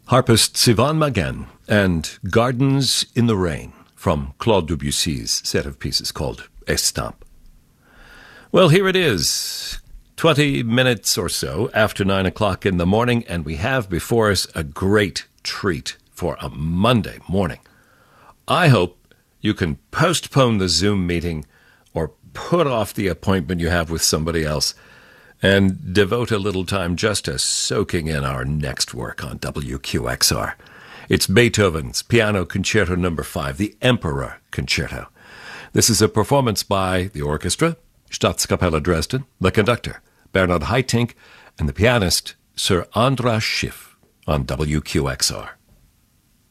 Harpist Sivan Magen and Gardens in the Rain from Claude Debussy's set of pieces called Estampe. Well, here it is, 20 minutes or so after 9 o'clock in the morning, and we have before us a great treat for a Monday morning. I hope you can postpone the Zoom meeting or put off the appointment you have with somebody else and devote a little time just to soaking in our next work on WQXR. It's Beethoven's Piano Concerto No. 5, the Emperor Concerto. This is a performance by the orchestra, Staatskapelle Dresden, the conductor, Bernhard Haitink, and the pianist, Sir Andras Schiff, on WQXR.